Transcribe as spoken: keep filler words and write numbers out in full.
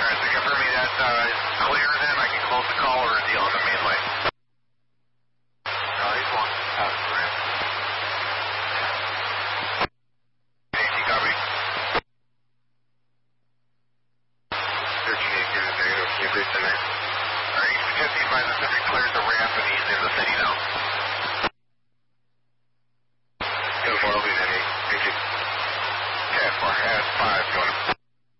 Alright, so confirm me that uh, is clear then, I can close the call or deal on the main line. No, he's one. Oh, right. Hey, you copy? thirteen eight zero zero, can you reach in there? Alright, fifteen five Pacific clears the ramp and he's in the city now.